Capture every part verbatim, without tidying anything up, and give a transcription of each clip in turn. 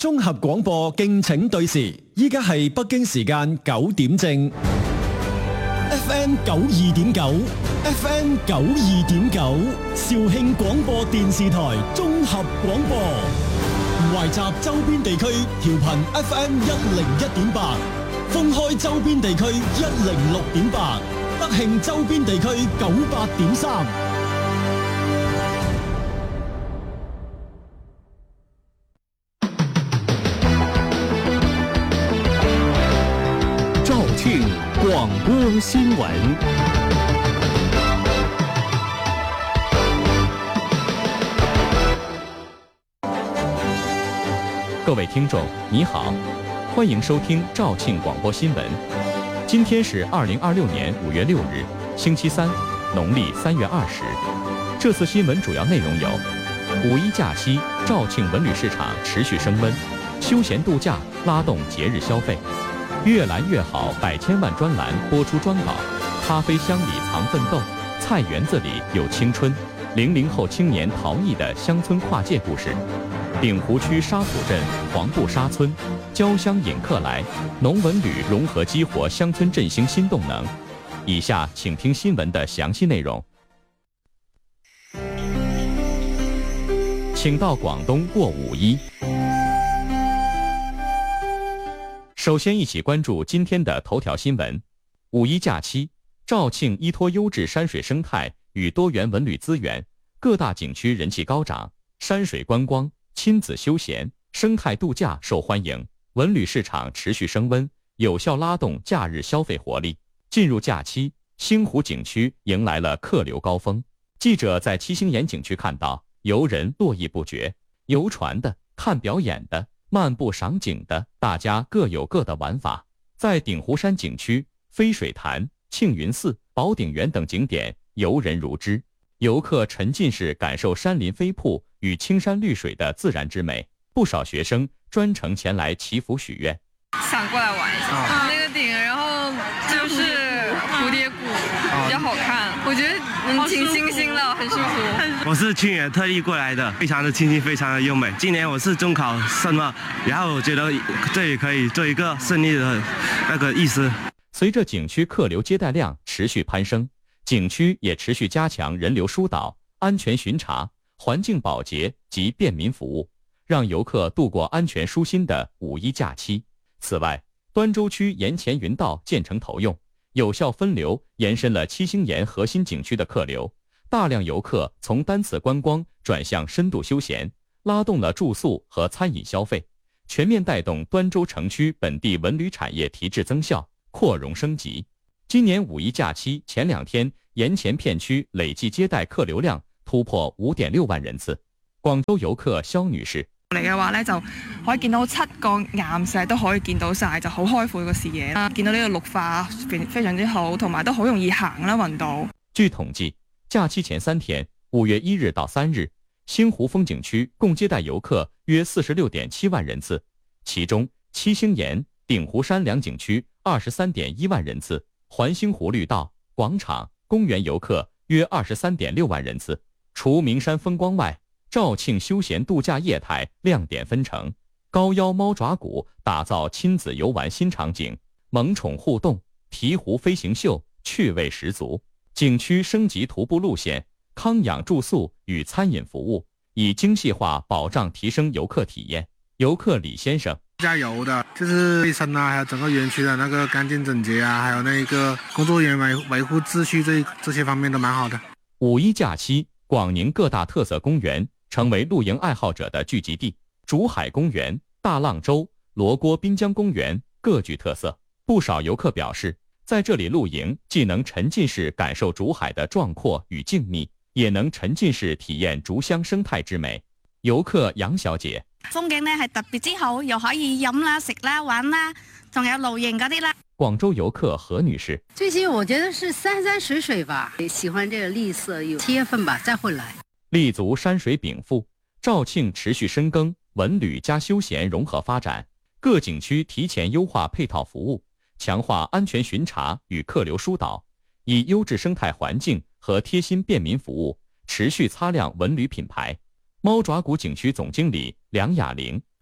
綜合廣播敬請對時，依家係北京時間九點正。F M 九二點九 ，F M 九二點九，肇慶廣播電視台綜合廣播，懷集周邊地區調頻 F M 一零一點八，封開周邊地區一零六點八，德慶周邊地區九八點三。 肇慶廣播新聞。各位聽眾，你好，歡迎收聽肇慶廣播新聞。今天是二零二六年五月六日，星期三，農曆三月二十。這次新聞主要內容有：五一假期，肇慶文旅市場持續升溫，休閒度假拉動節日消費。越藍越好百千萬專欄播出專稿，咖啡香裡藏奮鬥，菜園子裡有青春，零零後青年逃逸的鄉村跨界故事。鼎湖區沙浦鎮黃布沙村，椒香引客來，農文旅融合激活鄉村振興新動能。以下請聽新聞的詳細內容。請到廣東過五一。首先一起關注今天的頭條新聞。五一假期，肇慶依託優質山水生態與多元文旅資源，各大景區人氣高漲，山水觀光、親子休閒、生態度假受歡迎，文旅市場持續升溫，有效拉動假日消費活力。進入假期，星湖景區迎來了客流高峰。記者在七星岩景區看到，遊人絡繹不絕，遊船的、看表演的、漫步賞景的，大家各有各的玩法。在鼎湖山景區、飛水潭、慶雲寺、寶鼎園等景點，遊人如織，遊客沉浸式感受山林飛瀑與青山綠水的自然之美。不少學生專程前來祈福許願， 想過來玩一下、啊、那個頂，然後就是蝴蝶谷、啊、比較好看，我覺得嗯挺清新的，很舒服。 我是去年特地過來的，非常的清新，非常的優美。今年我是中考生嘛，然後我覺得這裡可以做一個勝利的那個意思。 隨着景區客流接待量持續攀升，景區也持續加強人流疏導、安全巡查、環境保潔及便民服務，讓遊客度過安全舒心的五一假期。此外，端州區鹽前雲道建成投用，有效分流，延伸了七星岩核心景區的客流，大量遊客從單次觀光轉向深度休閒，拉動了住宿和餐飲消費，全面帶動端州城區本地文旅產業提質增效、擴容升級。今年五一假期前兩天，鹽前片區累計接待客流量突破五點六萬人次。廣州遊客蕭女士嚟嘅話咧，就可以見到七個岩石都可以見到晒，就好開闊個視野啦。見到呢個綠化非常之好，同埋都好容易行啦，運到。 據統計，假期前三天，五月一日到三日，星湖風景區共接待遊客約四十六點七萬人次，其中七星岩、鼎湖山兩景區二十三點一萬人次，環星湖綠道、廣場、公園遊客約二十三點六萬人次。除名山風光外，肇慶休閒度假業態亮點紛呈，高腰貓爪谷打造親子遊玩新場景，萌寵互動、醍醐飛行秀趣味十足。景區升級徒步路線、康養住宿與餐飲服務，以精細化保障提升遊客體驗。遊客李先生加油的，就是衛生啊，還有整個園區的那個乾淨整潔啊，還有那個工作人員維維護秩序，這這些方面都蠻好的。 五一假期，廣寧各大特色公園成為露營愛好者的聚集地，竹海公園、大浪洲、羅鍋濱江公園各具特色。不少遊客表示，在這裡露營既能沉浸式感受竹海的壯闊與靜謐，也能沉浸式體驗竹鄉生態之美。遊客楊小姐， 風景呢係特別之好，又可以飲啦、食啦、玩啦，仲有露營嗰啲啦。 廣州遊客何女士， 最近我覺得是山山水水吧，喜歡這個綠色，有七月份吧再會來。 立足山水稟賦，肇慶持續深耕文旅加休閒融合發展，各景區提前優化配套服務，強化安全巡查與客流疏導，以優質生態環境和貼心便民服務，持續擦亮文旅品牌。貓爪谷景區總經理梁雅玲，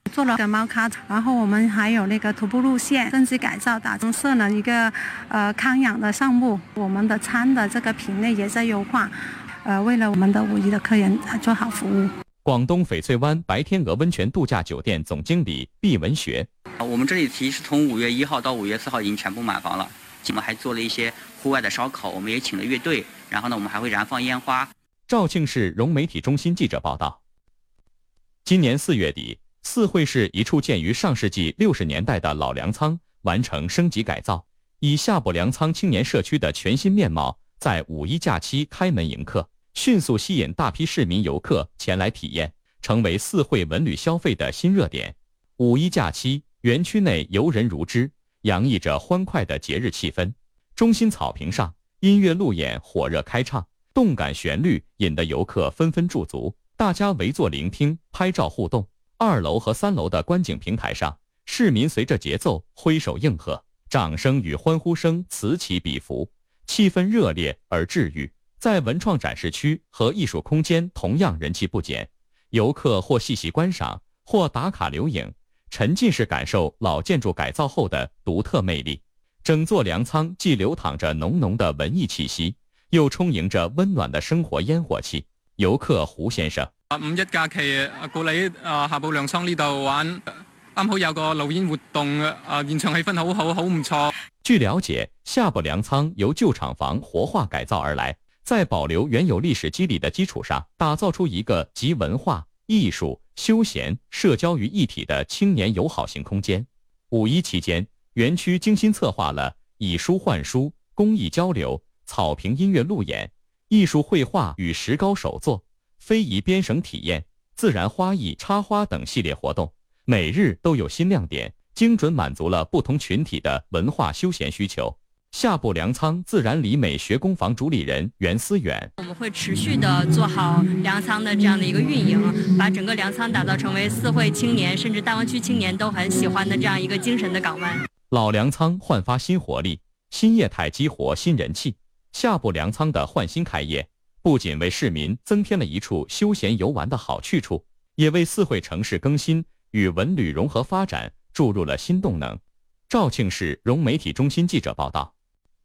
做了感冒卡，然后我们还有那个徒步路线，升级改造打增设了一个呃康养的项目，我们的餐的这个品类也在优化，呃，为了我们的五一的客人做好服务。 广东翡翠湾白天鹅温泉度假酒店总经理毕文学， 我们这里提是从五月一号到五月四号已经全部满房了，我们还做了一些户外的烧烤，我们也请了乐队，然后呢，我们还会燃放烟花。 肇庆市融媒体中心记者报道，今年四月底，四惠市一处建于上世纪六十年代的老粮仓完成升级改造，以下埠粮仓青年社区的全新面貌，在五一假期开门迎客，迅速吸引大批市民游客前来体验，成为四惠文旅消费的新热点。五一假期，园区内游人如织，洋溢着欢快的节日气氛。中心草坪上，音乐路演火热开唱，动感旋律引得游客纷纷驻足，大家围坐聆听，拍照互动。二楼和三楼的观景平台上，市民随着节奏挥手应和，掌声与欢呼声此起彼伏，气氛热烈而治愈。在文创展示区和艺术空间同样人气不减，游客或细细观赏，或打卡留影，沉浸式感受老建筑改造后的独特魅力。整座粮仓既流淌着浓浓的文艺气息，又充盈着温暖的生活煙火氣。遊客胡先生， 五一假期過嚟啊下埗糧倉呢度玩，啱好有個路演活動啊，現場氣氛好好好唔錯。 據了解，下埠糧倉由舊廠房活化改造而來，在保留原有歷史肌理的基礎上，打造出一個集文化、藝術、休閒、社交於一體的青年友好型空間。五一期間，園區精心策劃了以書換書、公益交流、草坪音樂路演、藝術繪畫與石膏手作、非遺編繩體驗、自然花藝插花等系列活動，每日都有新亮點，精準滿足了不同群體的文化休閒需求。下埠糧倉自然里美學工坊主理人袁思遠， 我們會持續的做好糧倉的這樣的一個運營，把整個糧倉打造成為四惠青年甚至大灣區青年都很喜歡的這樣一個精神的港灣。 老糧倉煥發新活力，新業態激活新人氣。下埠糧倉的煥新開業，不僅為市民增添了一處休閒遊玩的好去處，也為四惠城市更新與文旅融合發展注入了新動能。肇慶市融媒體中心記者報道。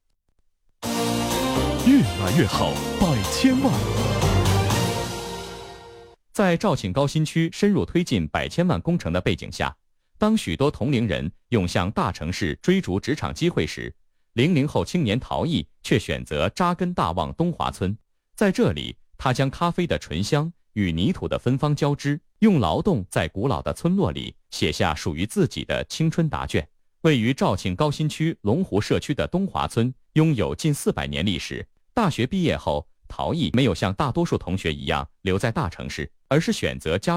越來越好，百千萬。 在肇慶高新區深入推進百千萬工程的背景下，當許多同齡人湧向大城市追逐職場機會時，零零後青年陶藝卻選擇扎根大旺東華村。在這裡，他將咖啡的醇香與泥土的芬芳交織，用勞動在古老的村落裡寫下屬於自己的青春答卷。位於肇慶高新區龍湖社區的東華村擁有近四百年歷史。大學畢業後，陶藝沒有像大多數同學一樣留在大城市，而是選擇加